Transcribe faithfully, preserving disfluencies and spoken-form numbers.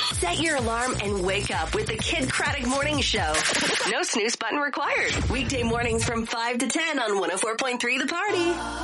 Set your alarm and wake up with the Kid Craddock Morning Show. No snooze button required. Weekday mornings from five to ten on one oh four point three The Party.